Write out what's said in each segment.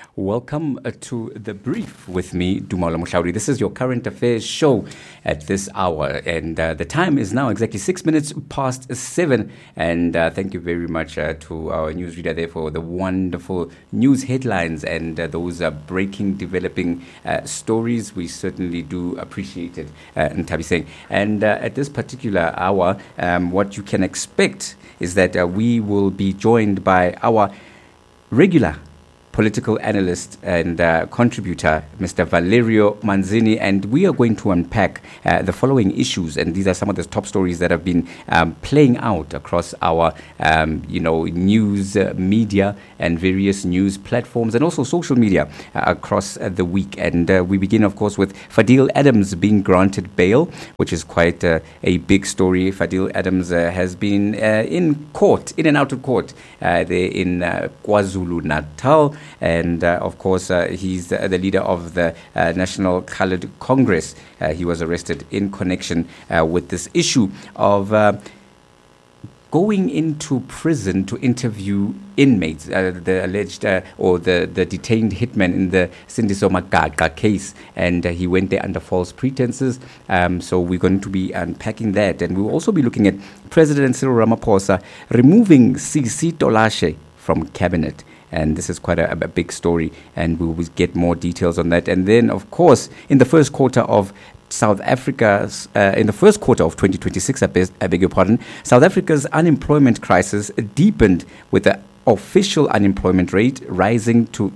Welcome to The Brief with me, Dumalo Mushauri. This is your current affairs show at this hour, and the time is now exactly 6 minutes past 7. And thank you very much to our newsreader there for the wonderful news headlines and those breaking, developing stories. We certainly do appreciate it, Ntabi Singh. And at this particular hour, what you can expect is that we will be joined by our regular political analyst and contributor, Mr. Valerio Manzini, and we are going to unpack the following issues, and these are some of the top stories that have been playing out across our, news media and various news platforms, and also social media across the week. And we begin, of course, with Fadil Adams being granted bail, which is quite a big story. Fadil Adams has been in and out of court there in KwaZulu-Natal. And of course, he's the leader of the National Coloured Congress. He was arrested in connection with this issue of going into prison to interview inmates, the alleged or the detained hitman in the Sindiso Magaga case, and he went there under false pretenses. So we're going to be unpacking that, and we'll also be looking at President Cyril Ramaphosa removing Sisi Tolashe from cabinet. And this is quite a big story, and we will get more details on that. And then, of course, in the first quarter of South Africa's, in the first quarter of 2026, I beg your pardon, South Africa's unemployment crisis deepened with the official unemployment rate rising to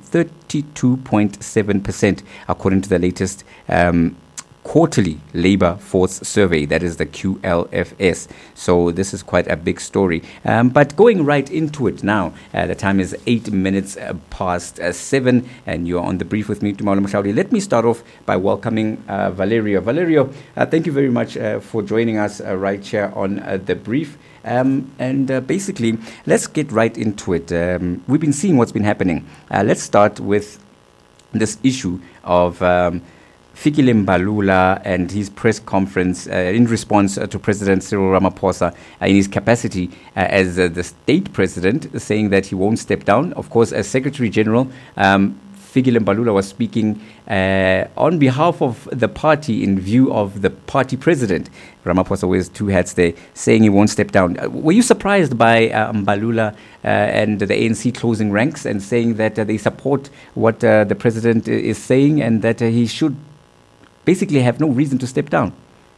32.7%, according to the latest quarterly labor force survey, that is the QLFS. So this is quite a big story. But going right into it now, the time is 8 minutes past 7, and you're on The Brief with me, Tumalo Mushauri. Let me start off by welcoming Valerio. Valerio, thank you very much for joining us right here on The Brief. And basically, let's get right into it. We've been seeing what's been happening. Let's start with this issue of Fikile Mbalula and his press conference in response to President Cyril Ramaphosa in his capacity as the state president, saying that he won't step down. Of course, as Secretary General, Fikile Mbalula was speaking on behalf of the party in view of the party president. Ramaphosa wears two hats there, saying he won't step down. Were you surprised by Mbalula and the ANC closing ranks and saying that they support what the president is saying and that he should basically have no reason to step down?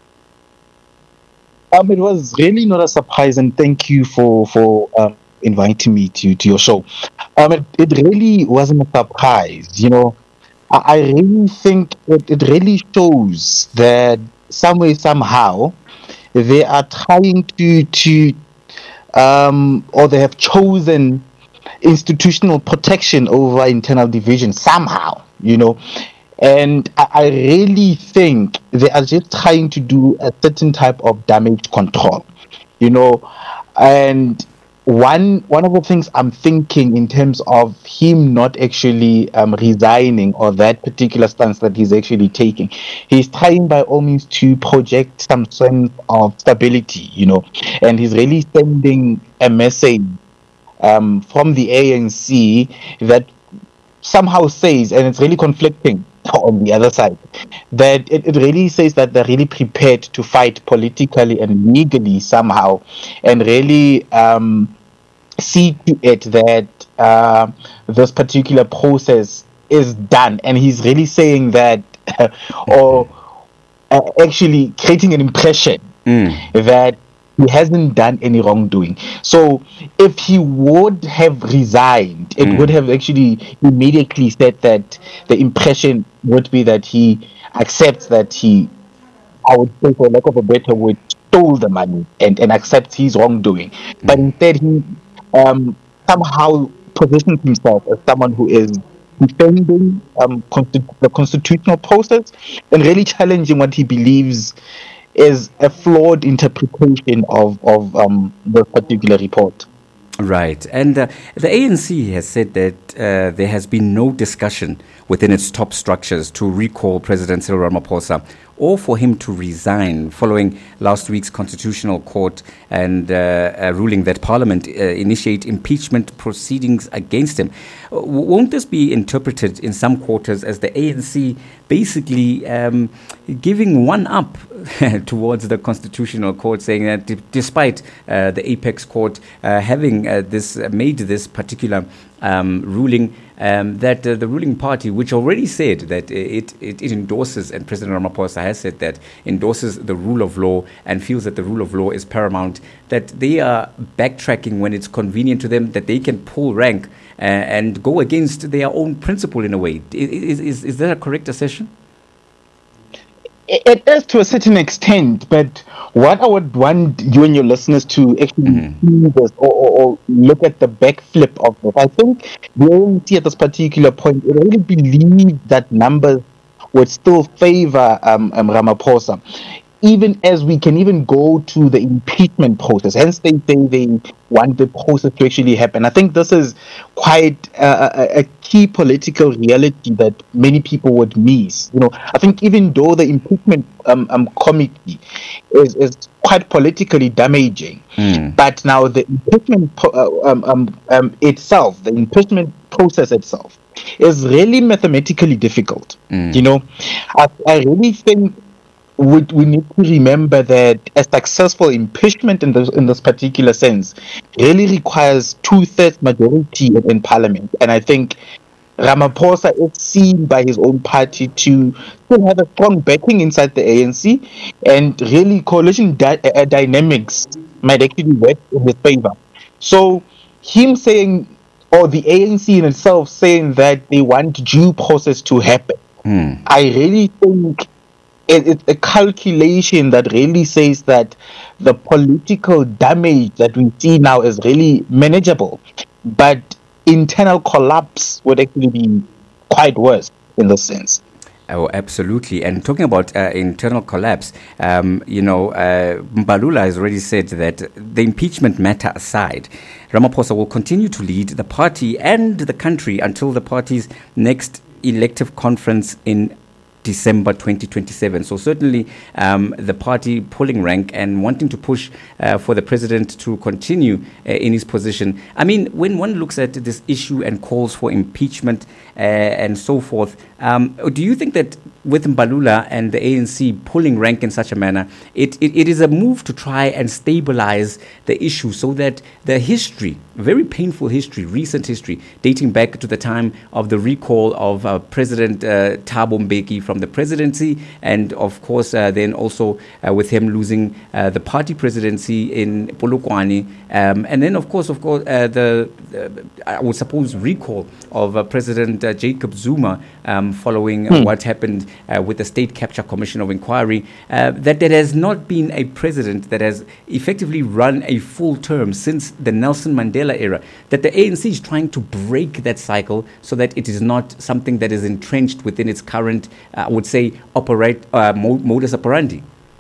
It was really not a surprise, and thank you for inviting me to your show. It really wasn't a surprise. I really think it really shows that some way, somehow, they are trying to or they have chosen institutional protection over internal division somehow, And I really think they are just trying to do a certain type of damage control, And one of the things I'm thinking in terms of him not actually resigning, or that particular stance that he's actually taking, he's trying by all means to project some sense of stability, And he's really sending a message from the ANC that somehow says, and it's really conflicting on the other side, that it really says that they're really prepared to fight politically and legally somehow, and really see to it that this particular process is done. And he's really saying that, or actually creating an impression that he hasn't done any wrongdoing. So if he would have resigned, it would have actually immediately said that the impression would be that he accepts that he, I would say for lack of a better word, stole the money and accepts his wrongdoing. But instead he somehow positions himself as someone who is defending the constitutional process and really challenging what he believes is a flawed interpretation of the particular report. Right. And the ANC has said that there has been no discussion within its top structures to recall President Cyril Ramaphosa or for him to resign following last week's Constitutional Court and a ruling that Parliament initiate impeachment proceedings against him. Won't this be interpreted in some quarters as the ANC basically giving one up towards the Constitutional Court, saying that despite the Apex Court having made this particular ruling, that the ruling party, which already said that it endorses, and President Ramaphosa has said that, endorses the rule of law and feels that the rule of law is paramount, that they are backtracking when it's convenient to them, that they can pull rank and go against their own principle in a way. Is that a correct assertion? It is to a certain extent, but what I would want you and your listeners to actually see this or look at the backflip of this. I think the ANC at this particular point really believed that numbers would still favor Ramaphosa, even as we can even go to the impeachment process. Hence, they say they want the process to actually happen. I think this is quite a key political reality that many people would miss. I think even though the impeachment committee is quite politically damaging, but now the impeachment itself, the impeachment process itself, is really mathematically difficult. I really think we need to remember that a successful impeachment in this particular sense really requires 2/3 majority in Parliament, and I think Ramaphosa is seen by his own party to still have a strong backing inside the ANC, and really coalition dynamics might actually work in his favor. So him saying, or the ANC in itself saying that they want due process to happen, I really think it's a calculation that really says that the political damage that we see now is really manageable, but internal collapse would actually be quite worse in this sense. Oh, absolutely. And talking about internal collapse, Mbalula has already said that the impeachment matter aside, Ramaphosa will continue to lead the party and the country until the party's next elective conference in December 2027. So certainly the party pulling rank and wanting to push for the president to continue in his position. I mean, when one looks at this issue and calls for impeachment and so forth, do you think that with Mbalula and the ANC pulling rank in such a manner, it is a move to try and stabilize the issue so that the history, very painful history, recent history, dating back to the time of the recall of President Thabo Mbeki from the presidency, and of course then also with him losing the party presidency in Polokwane, and then of course the I would suppose recall of President Jacob Zuma following what happened with the State Capture Commission of Inquiry, that there has not been a president that has effectively run a full term since the Nelson Mandela era, that the ANC is trying to break that cycle so that it is not something that is entrenched within its current, I would say, modus operandi.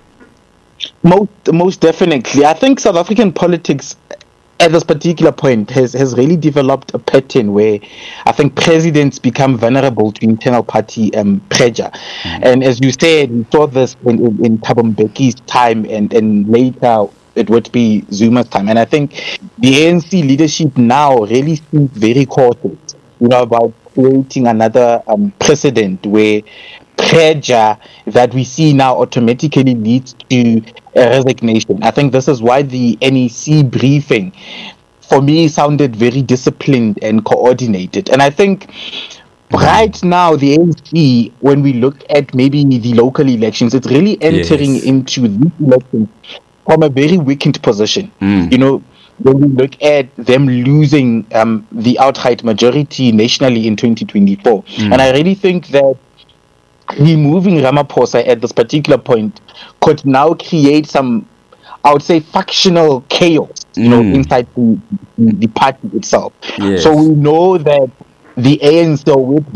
Most definitely. I think South African politics at this particular point has really developed a pattern where I think presidents become vulnerable to internal party pressure. And as you said, we saw this in Thabo Mbeki's time, and later it would be Zuma's time. And I think the ANC leadership now really seems very cautious, about creating another precedent where pressure that we see now automatically leads to a resignation. I think this is why the NEC briefing, for me, sounded very disciplined and coordinated. And I think right now, the ANC, when we look at maybe the local elections, it's really entering into these elections from a very weakened position. When we look at them losing the outright majority nationally in 2024. And I really think that removing Ramaphosa at this particular point could now create some, I would say, factional chaos, inside the party itself. Yes. So we know that the ANC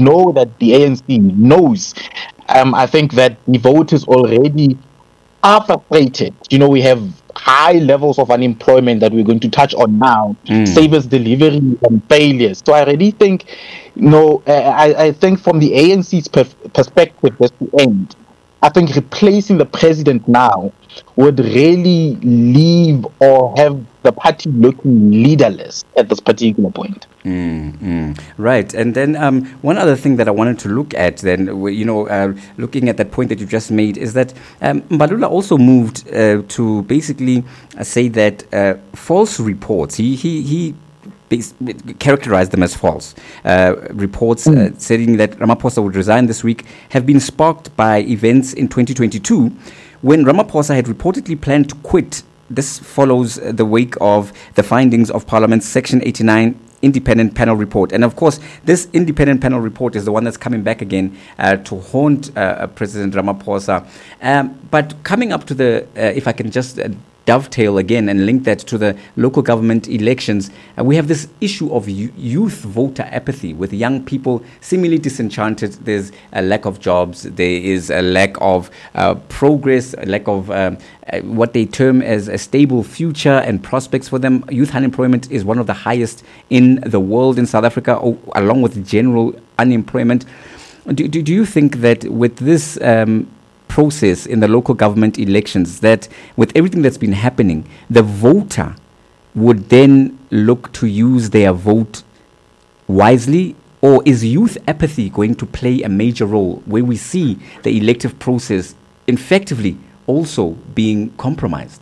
knows. I think that the voters already are frustrated. We have high levels of unemployment that we're going to touch on now, savers delivery and failures. So I really think, I think from the ANC's perspective, that's the end. I think replacing the president now would really leave or have the party looking leaderless at this particular point. Right. And then one other thing that I wanted to look at then, looking at that point that you just made, is that Mbalula also moved to basically say that false reports, he characterized them as false. Reports saying that Ramaphosa would resign this week have been sparked by events in 2022 when Ramaphosa had reportedly planned to quit. This follows the wake of the findings of Parliament's Section 89 independent panel report. And of course, this independent panel report is the one that's coming back again to haunt President Ramaphosa. But coming up to the, if I can just dovetail again and link that to the local government elections, we have this issue of youth voter apathy, with young people seemingly disenchanted. There's a lack of jobs, there is a lack of progress, a lack of what they term as a stable future and prospects for them. Youth unemployment is one of the highest in the world in South Africa, along with general unemployment. Do you think that with this process in the local government elections, that with everything that's been happening, the voter would then look to use their vote wisely? Or is youth apathy going to play a major role where we see the elective process effectively also being compromised?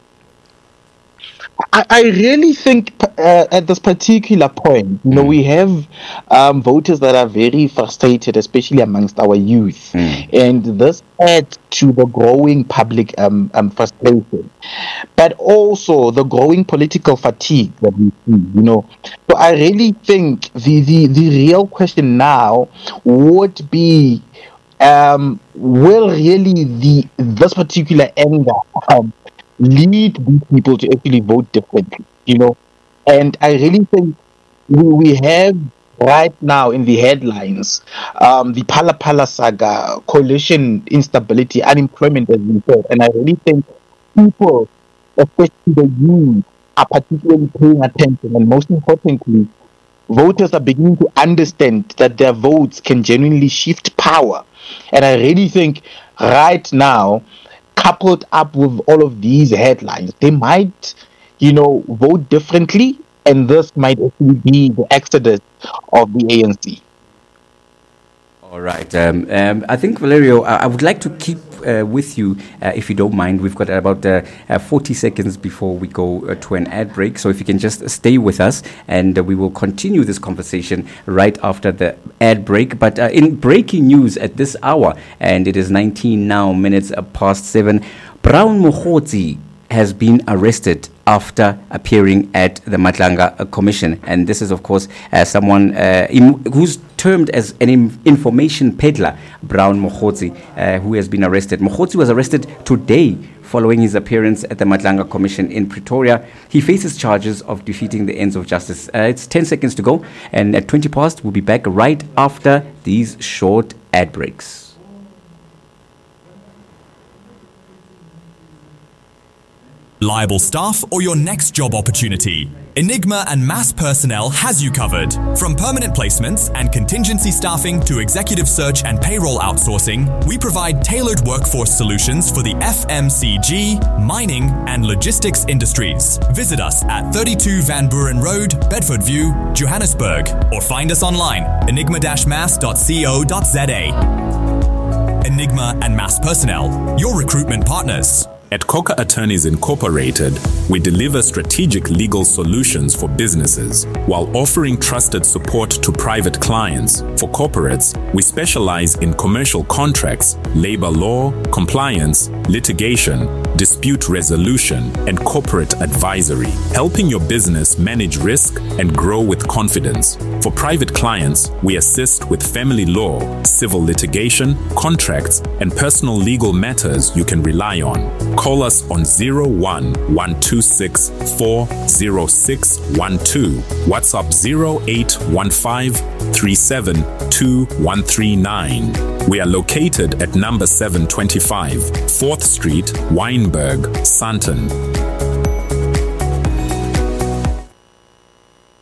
I really think at this particular point, we have voters that are very frustrated, especially amongst our youth. And this adds to the growing public frustration, but also the growing political fatigue that we see, So I really think the real question now would be, will really this particular anger lead these people to actually vote differently, And I really think we have right now in the headlines the Phala Phala saga, coalition instability, unemployment, as we said. And I really think people, especially the youth, are particularly paying attention. And most importantly, voters are beginning to understand that their votes can genuinely shift power. And I really think right now, coupled up with all of these headlines, they might, vote differently, and this might actually be the exodus of the ANC. All right. I think, Valerio, I would like to keep with you, if you don't mind. We've got about 40 seconds before we go to an ad break. So if you can just stay with us, and we will continue this conversation right after the ad break. But in breaking news at this hour, and it is 19 now minutes past 7, Brown Mokgotsi has been arrested after appearing at the Madlanga Commission. And this is, of course, someone who's termed as an information peddler, Brown Mokgotsi, who has been arrested. Mokgotsi was arrested today following his appearance at the Madlanga Commission in Pretoria. He faces charges of defeating the ends of justice. It's 10 seconds to go, and at 20 past, we'll be back right after these short ad breaks. Liable staff or your next job opportunity? Enigma and Mass Personnel has you covered. From permanent placements and contingency staffing to executive search and payroll outsourcing, we provide tailored workforce solutions for the FMCG, mining and logistics industries. Visit us at 32 Van Buren Road, Bedford View, Johannesburg, or find us online, enigma-mass.co.za. Enigma and Mass Personnel, your recruitment partners. At Coca Attorneys Incorporated, we deliver strategic legal solutions for businesses while offering trusted support to private clients. For corporates, we specialize in commercial contracts, labor law, compliance, litigation, dispute resolution, and corporate advisory, helping your business manage risk and grow with confidence. For private clients, we assist with family law, civil litigation, contracts, and personal legal matters you can rely on. Call us on 01-126 40612, WhatsApp 0815 372139. We are located at number 725, 4th Street, Wynberg, Sandton.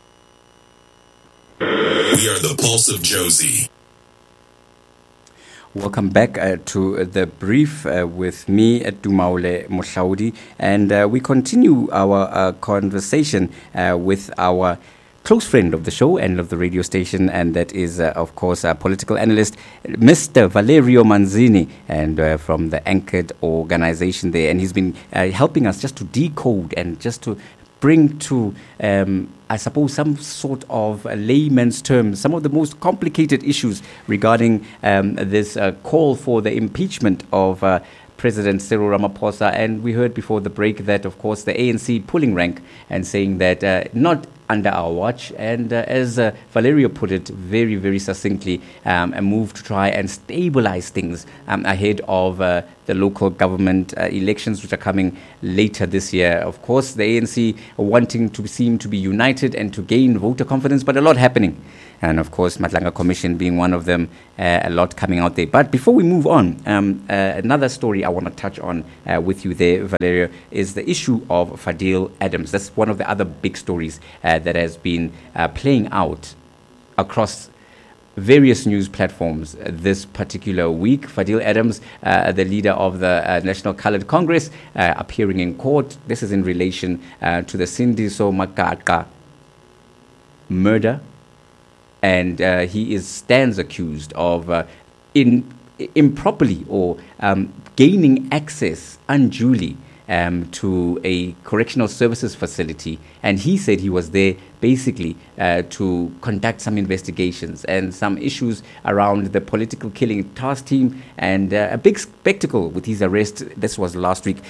We are the Pulse of Josie. Welcome back to the brief with me, Dumaole Mohlaudi, and we continue our conversation with our close friend of the show and of the radio station, and that is, of course, our political analyst, Mr. Valerio Manzini, and from the Anchored organization there. And he's been helping us just to decode and just to bring to, I suppose, some sort of layman's terms, some of the most complicated issues regarding this call for the impeachment of President Cyril Ramaphosa. And we heard before the break that, of course, the ANC pulling rank and saying that not under our watch, and as Valerio put it very, very succinctly, a move to try and stabilize things ahead of the local government elections, which are coming later this year. Of course, the ANC wanting to seem to be united and to gain voter confidence, but a lot happening. And of course, Matlanga Commission being one of them, a lot coming out there. But before we move on, another story I want to touch on with you there, Valerio, is the issue of Fadil Adams. That's one of the other big stories that has been playing out across various news platforms this particular week. Fadil Adams, the leader of the National Coloured Congress, appearing in court. This is in relation to the Sindiso Makaka murder. And he stands accused of improperly or gaining access unduly to a correctional services facility. And he said he was there basically to conduct some investigations and some issues around the political killing task team, and a big spectacle with his arrest. This was last week.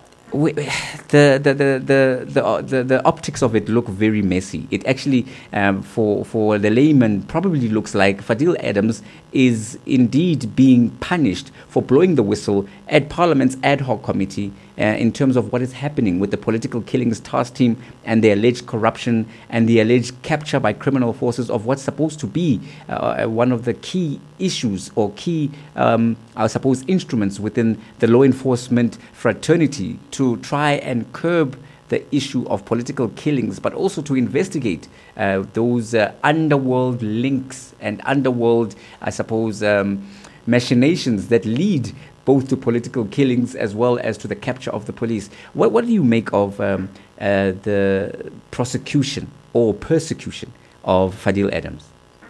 The optics of it look very messy. It actually, for the layman, probably looks like Fadil Adams is indeed being punished for blowing the whistle at Parliament's ad hoc committee in terms of what is happening with the political killings task team and the alleged corruption and the alleged capture by criminal forces of what's supposed to be one of the key issues or key, I suppose, instruments within the law enforcement fraternity to try and curb the issue of political killings, but also to investigate those underworld links and underworld, I suppose, machinations that lead both to political killings as well as to the capture of the police. What do you make of the prosecution or persecution of Fadil Adams?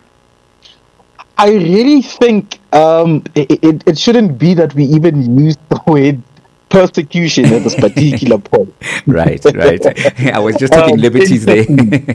I really think it shouldn't be that we even use the word persecution at this particular point. Right. I was just taking liberties there.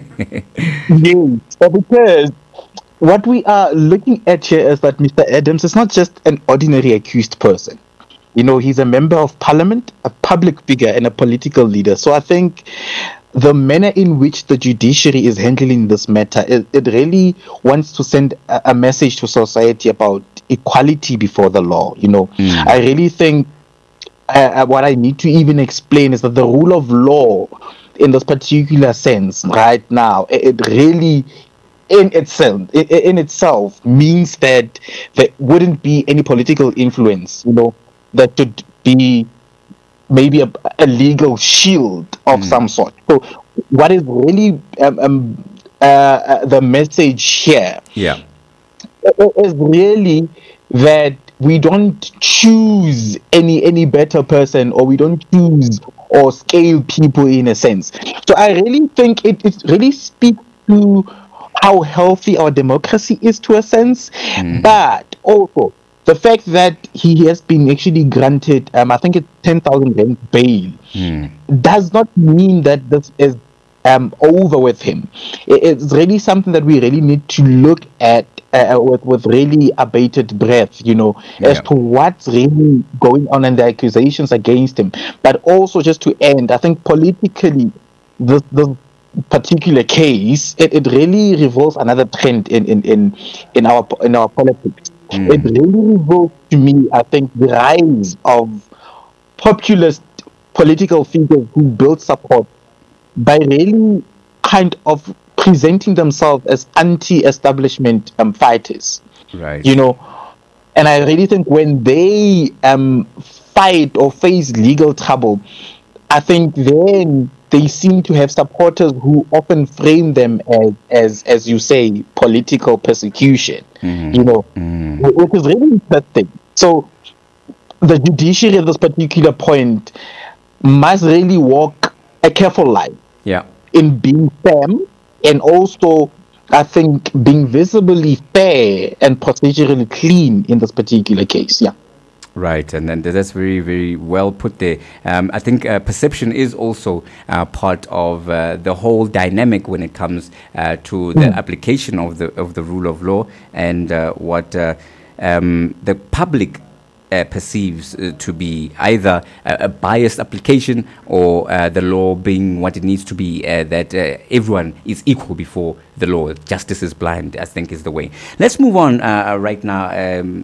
Yes, because what we are looking at here is that Mr. Adams is not just an ordinary accused person. You know, he's a member of parliament, a public figure, and a political leader. So I think the manner in which the judiciary is handling this matter, it really wants to send a message to society about equality before the law. You know, I really think what I need to even explain is that the rule of law in this particular sense right now, it really in itself means that there wouldn't be any political influence, you know, that could be maybe a legal shield of some sort. So what is really the message here is really that we don't choose any better person, or we don't choose or scale people in a sense. So I really think it really speaks to how healthy our democracy is to a sense, but also the fact that he has been actually granted, I think it's 10,000 rand bail, does not mean that this is over with him. It's really something that we really need to look at with really abated breath, you know, as to what's really going on and the accusations against him. But also, just to end, I think politically, this particular case, it really reveals another trend in our politics. It really reveals to me, I think, the rise of populist political figures who build support by really kind of presenting themselves as anti-establishment fighters. Right. You know, and I really think when they fight or face legal trouble, I think then they seem to have supporters who often frame them as you say, political persecution. Which is really interesting. So the judiciary at this particular point must really walk a careful line. Yeah. In being firm and also, I think, being visibly fair and procedurally clean in this particular case. Yeah. Right, and then that's very, very well put there. I think perception is also part of the whole dynamic when it comes to the application of the rule of law and what the public perceives to be either a biased application or the law being what it needs to be, that everyone is equal before the law. Justice is blind, I think, is the way. Let's move on right now. And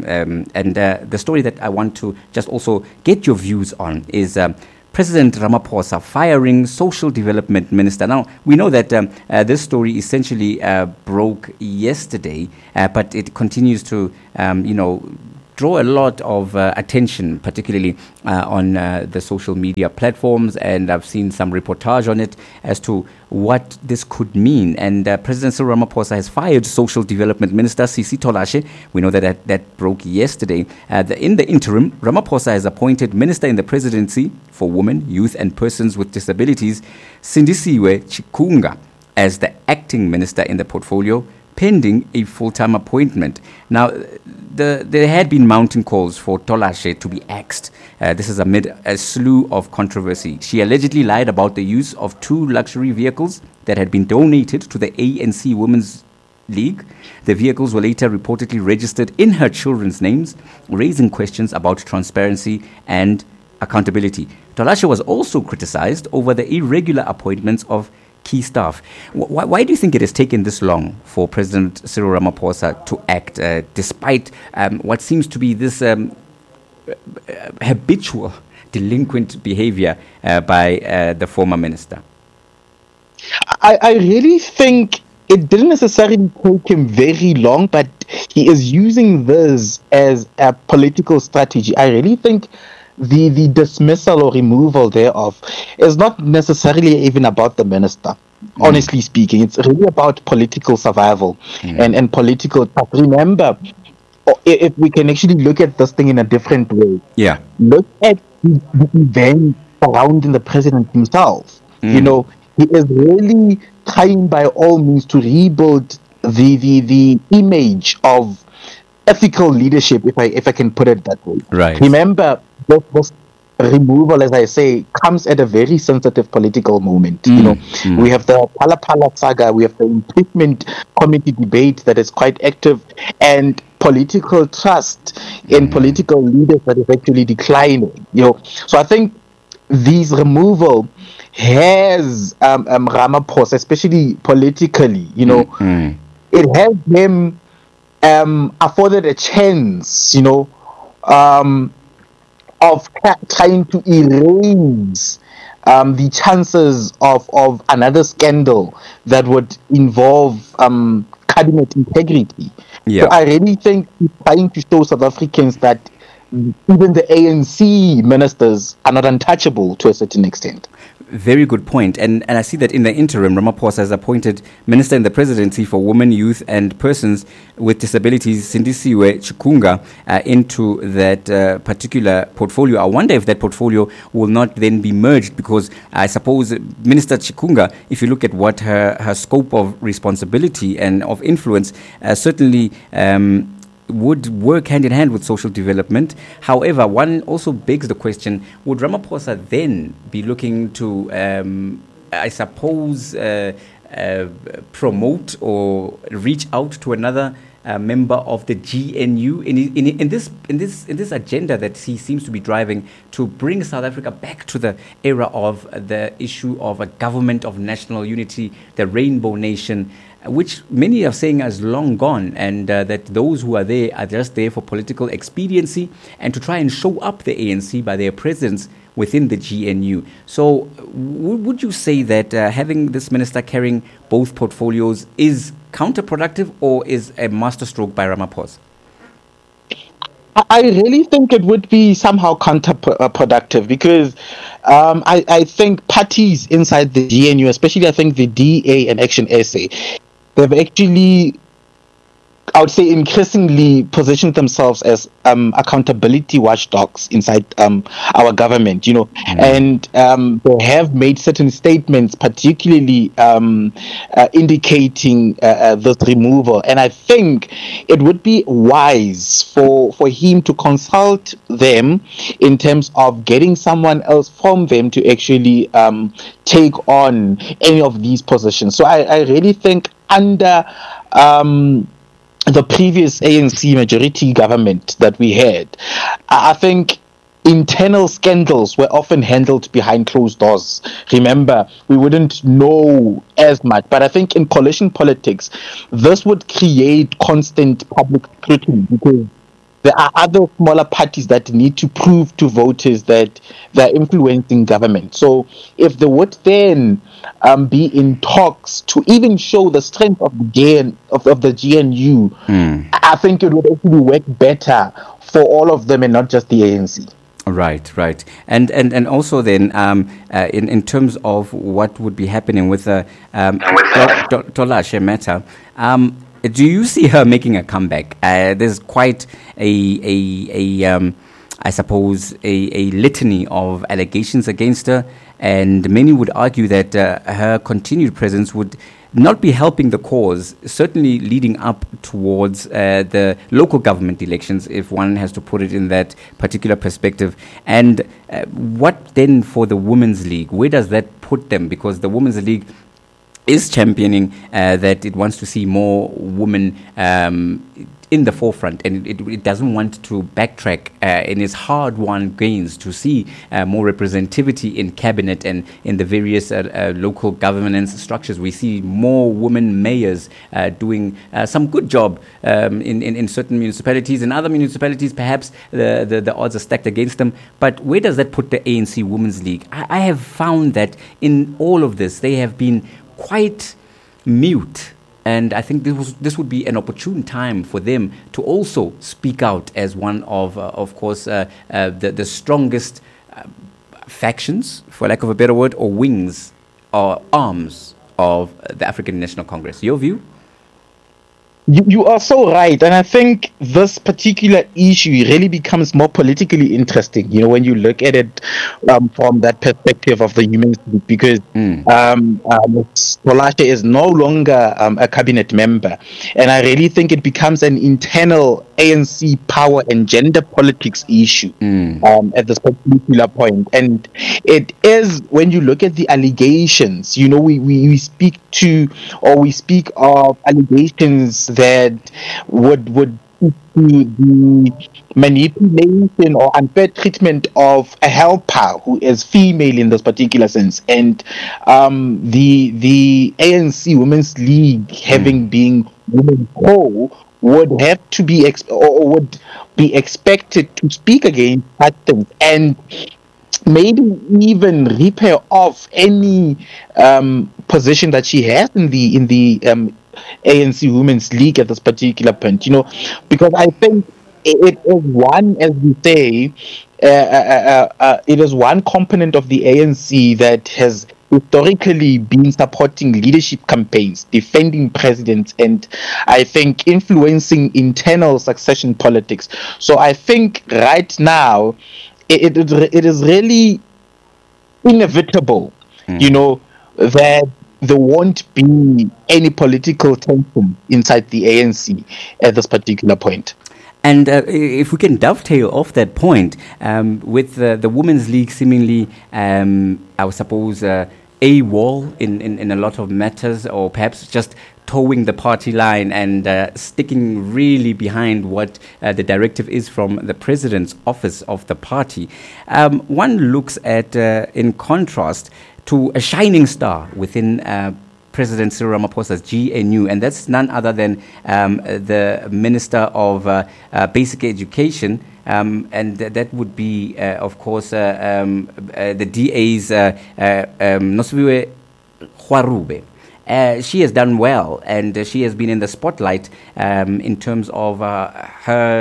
the story that I want to just also get your views on is President Ramaphosa firing Social Development Minister. Now, we know that this story essentially broke yesterday, but it continues to, draw a lot of attention, particularly on the social media platforms, and I've seen some reportage on it as to what this could mean. And President Cyril Ramaphosa has fired Social Development Minister Sisi Tolashe. We know that broke yesterday. In the interim, Ramaphosa has appointed Minister in the Presidency for Women, Youth and Persons with Disabilities, Sindisiwe Chikunga, as the acting minister in the portfolio, pending a full-time appointment. Now, there had been mounting calls for Tolashe to be axed. This is amid a slew of controversy. She allegedly lied about the use of 2 luxury vehicles that had been donated to the ANC Women's League. The vehicles were later reportedly registered in her children's names, raising questions about transparency and accountability. Tolashe was also criticized over the irregular appointments of key staff. Why do you think it has taken this long for President Cyril Ramaphosa to act, despite what seems to be this habitual delinquent behavior by the former minister? I really think it didn't necessarily take him very long, but he is using this as a political strategy. I really think the dismissal or removal thereof is not necessarily even about the minister. Honestly speaking, it's really about political survival and political. Remember, if we can actually look at this thing in a different way, look at the event surrounding the president himself. You know, he is really trying by all means to rebuild the image of ethical leadership, if I can put it that way. Right. Remember, this removal, as I say, comes at a very sensitive political moment. You know, we have the Phala Phala saga, we have the impeachment committee debate that is quite active, and political trust in political leaders that is actually declining. You know, so I think this removal has Ramaphosa, especially politically, you know, it has him afforded a chance, you know, of trying to erase the chances of another scandal that would involve cabinet integrity. So I really think he's trying to show South Africans that even the ANC ministers are not untouchable to a certain extent. Very good point. And I see that in the interim, Ramaphosa has appointed Minister in the Presidency for Women, Youth and Persons with Disabilities, Sindisiwe Chikunga, into that particular portfolio. I wonder if that portfolio will not then be merged, because I suppose Minister Chikunga, if you look at what her scope of responsibility and of influence, certainly would work hand in hand with social development. However, one also begs the question, would Ramaphosa then be looking to, I suppose, promote or reach out to another member of the GNU in this agenda that he seems to be driving to bring South Africa back to the era of the issue of a government of national unity, the Rainbow Nation, which many are saying is long gone, and that those who are there are just there for political expediency and to try and show up the ANC by their presence within the GNU. So would you say that having this minister carrying both portfolios is counterproductive, or is a masterstroke by Ramaphosa? I really think it would be somehow counterproductive because I think parties inside the GNU, especially I think the DA and Action SA, they've actually, I would say, increasingly positioned themselves as accountability watchdogs inside our government, and they have made certain statements, particularly indicating this removal. And I think it would be wise for him to consult them in terms of getting someone else from them to actually take on any of these positions. So I really think under the previous ANC majority government that we had, I think internal scandals were often handled behind closed doors. Remember, we wouldn't know as much, but I think in coalition politics, this would create constant public scrutiny because there are other smaller parties that need to prove to voters that they're influencing government. So if they would then be in talks to even show the strength of the GNU, I think it would actually work better for all of them and not just the ANC. Right. And also then, in terms of what would be happening with Tola Shemeta, do you see her making a comeback? There's quite I suppose, a litany of allegations against her, and many would argue that her continued presence would not be helping the cause, certainly leading up towards the local government elections, if one has to put it in that particular perspective. And what then for the Women's League? Where does that put them? Because the Women's League is championing that it wants to see more women in the forefront, and it doesn't want to backtrack in its hard-won gains to see more representativity in cabinet and in the various local governance structures. We see more women mayors doing some good job in certain municipalities. In other municipalities, perhaps the odds are stacked against them. But where does that put the ANC Women's League? I have found that in all of this, they have been quite mute. And I think this would be an opportune time for them to also speak out as one of course, the strongest factions, for lack of a better word, or wings or arms of the African National Congress. Your view? You are so right, and I think this particular issue really becomes more politically interesting, when you look at it from that perspective of the Women's League, because Tolashe is no longer a cabinet member, and I really think it becomes an internal ANC power and gender politics issue at this particular point. And it is, when you look at the allegations, we speak of allegations that would to the manipulation or unfair treatment of a helper who is female in this particular sense, and the ANC Women's League having been women whole would have to be would be expected to speak against such things and maybe even repair off any position that she has in the ANC Women's League at this particular point, because I think it is one, as we say, it is one component of the ANC that has historically been supporting leadership campaigns, defending presidents, and I think influencing internal succession politics. So I think right now it is really inevitable, that there won't be any political tension inside the ANC at this particular point. And if we can dovetail off that point, with the Women's League seemingly, I would suppose, AWOL in a lot of matters, or perhaps just towing the party line and sticking really behind what the directive is from the president's office of the party. One looks at, in contrast, to a shining star within President Cyril Ramaphosa's GNU, and that's none other than the Minister of Basic Education, and that would be, of course, the DA's Nosiviwe Khwarube. She has done well, and she has been in the spotlight in terms of her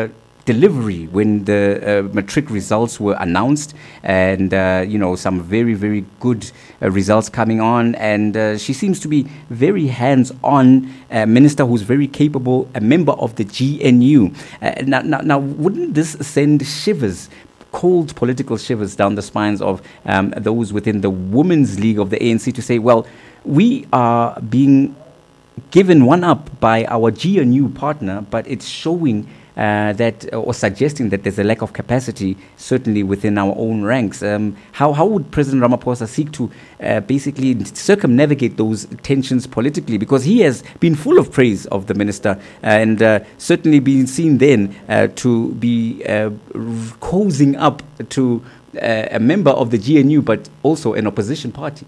delivery when the matric results were announced, and some very, very good results coming on, and she seems to be very hands-on minister who's very capable, a member of the GNU. Now, wouldn't this send shivers, cold political shivers down the spines of those within the Women's League of the ANC to say, well, we are being given one up by our GNU partner, but it's showing that, or suggesting that there's a lack of capacity, certainly within our own ranks. How would President Ramaphosa seek to basically circumnavigate those tensions politically? Because he has been full of praise of the minister, and certainly been seen then to be cozying up to a member of the GNU, but also an opposition party.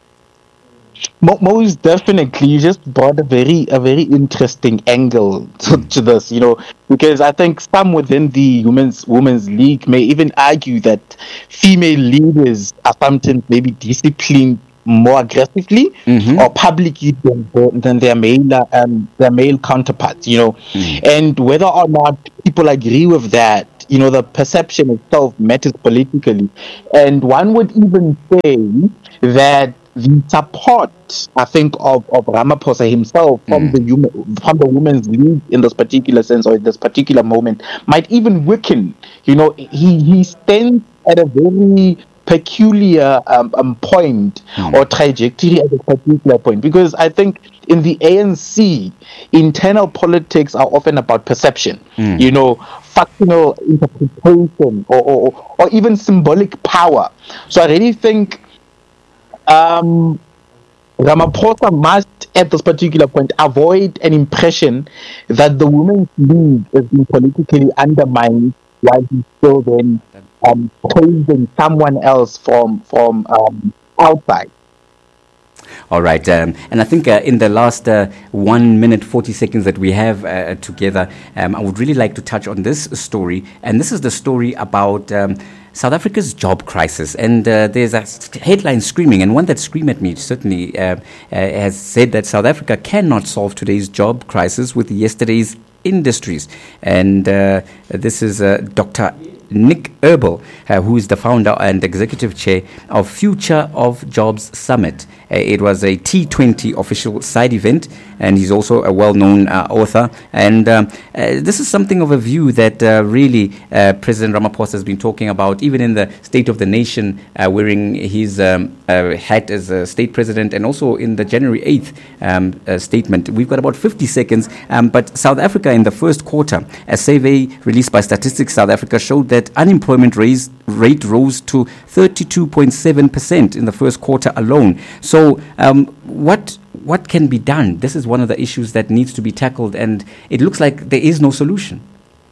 Most definitely, you just brought a very interesting angle to this, because I think some within the women's league may even argue that female leaders are sometimes maybe disciplined more aggressively or publicly than their male counterparts, and whether or not people agree with that, the perception itself matters politically, and one would even say that the support, I think, of Ramaphosa himself from the Women's League in this particular sense, or in this particular moment, might even weaken. He stands at a very peculiar point or trajectory at a particular point, because I think in the ANC, internal politics are often about perception, factional interpretation, or even symbolic power. So I really think Ramaphosa must, at this particular point, avoid an impression that the Women's League is being politically undermined while he's still then praising someone else from outside. All right, and I think in the last 1 minute 40 seconds that we have together, I would really like to touch on this story, and this is the story about South Africa's job crisis, and there's a headline screaming, and one that screamed at me certainly has said that South Africa cannot solve today's job crisis with yesterday's industries, and this is Dr. Nick Erbel, who is the founder and executive chair of Future of Jobs Summit. It was a T20 official side event, and he's also a well-known author. And this is something of a view that really President Ramaphosa has been talking about, even in the State of the Nation, wearing his hat as a state president, and also in the January 8th statement. We've got about 50 seconds, but South Africa in the first quarter, a survey released by Statistics South Africa showed that unemployment rate rose to 32.7% in the first quarter alone. So what can be done? This is one of the issues that needs to be tackled, and it looks like there is no solution.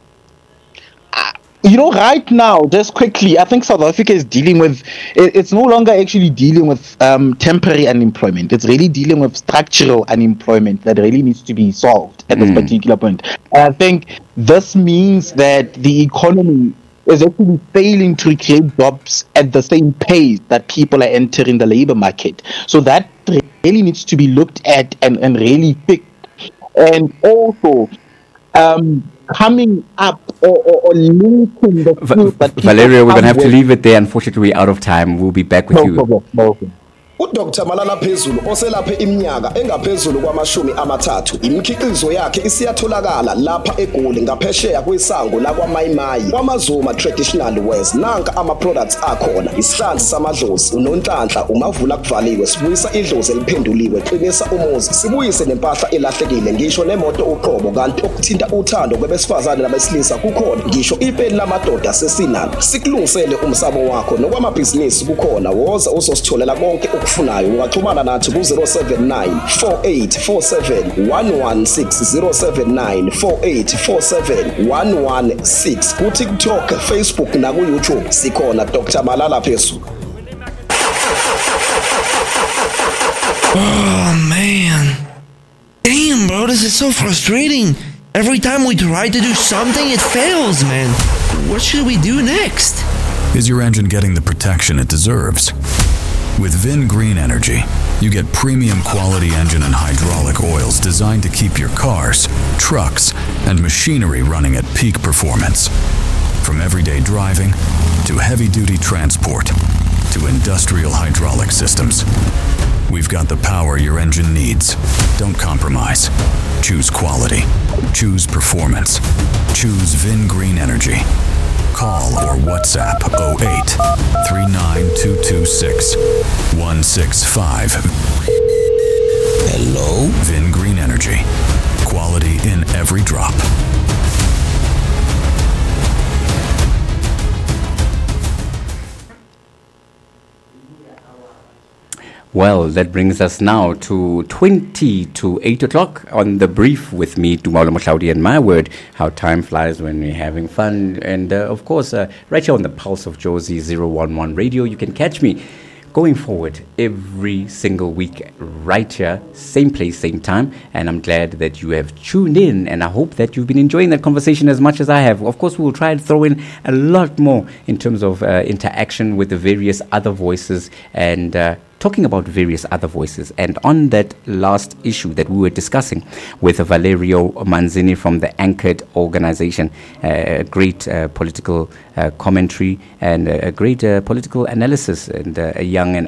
Right now, just quickly, I think South Africa is dealing with, it's no longer actually dealing with temporary unemployment. It's really dealing with structural unemployment that really needs to be solved at this particular point. And I think this means that the economy is actually failing to create jobs at the same pace that people are entering the labor market. So that really needs to be looked at and really fixed. And also, coming up or linking the skills that Valeria, we're going to have to leave it there. Unfortunately, we're out of time. We'll be back with you. No problem. uDr Malala Phezulu oselaphe iminyaka engaphezulu kwama-30 imikhiqizo yakhe isiyatholakala lapha eGoli ngaphesheya kwesango lakwaMayimayi kwaMazuma Traditional Wares. Nanka ama-products akhona: isihlanzi samadlozi, unonhlanhla, umavula kuvaliwe, sibuyisa idlozi eliphenduliwe, qinisa umuzi, sibuyise nempahla elahlekile, ngisho nemoto uqobo. Kanti okuthinta uthando kwabesifazane nabesilisa kukhona, ngisho ipeni lamadoda sesinalo. Sikulungisele umsamo wakho nokwamabhizinisi kukhona. Woza uzositholela konke ukufunayo. Ungaxhumana nathi ku-079 4847 116 079 4847 116 ku-TikTok, Facebook naku-YouTube sikhona Dr. Malala Phezulu. Oh man, damn bro, this is so frustrating. Every time we try to do something, it fails, man. What should we do next? Is your engine getting the protection it deserves? With Vin Green Energy, You get premium quality engine and hydraulic oils designed to keep your cars, trucks, and machinery running at peak performance. From everyday driving to heavy-duty transport to industrial hydraulic systems, we've got the power your engine needs. Don't compromise. Choose quality. Choose performance. Choose Vin Green Energy. Call or WhatsApp 08 39226 165. Hello? Vin Green Energy. Quality in every drop. Well, that brings us now to 20 to 8 o'clock on The Brief with me, Dumalo Mohlaudi, and my word, how time flies when we're having fun. And of course, right here on the Pulse of Jozi 011 Radio, you can catch me going forward every single week right here, same place, same time. And I'm glad that you have tuned in, and I hope that you've been enjoying that conversation as much as I have. Of course, we will try and throw in a lot more in terms of interaction with the various other voices and talking about various other voices. And on that last issue that we were discussing with Valerio Manzini from the Anchored organization, great political commentary and a great political analysis, and a young and